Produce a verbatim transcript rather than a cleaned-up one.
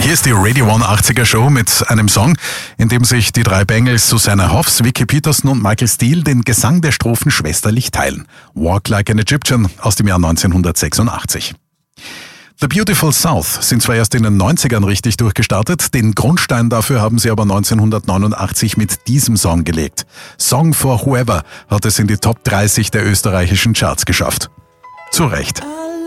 Hier ist die Radio One achtziger Show mit einem Song, in dem sich die drei Bengals Susanna Hoffs, Vicky Peterson und Michael Steele den Gesang der Strophen schwesterlich teilen. Walk Like an Egyptian aus dem Jahr neunzehnhundertsechsundachtzig. The Beautiful South sind zwar erst in den neunzigern richtig durchgestartet, den Grundstein dafür haben sie aber neunzehnhundertneunundachtzig mit diesem Song gelegt. Song for Whoever hat es in die Top dreißig der österreichischen Charts geschafft. Zu Recht.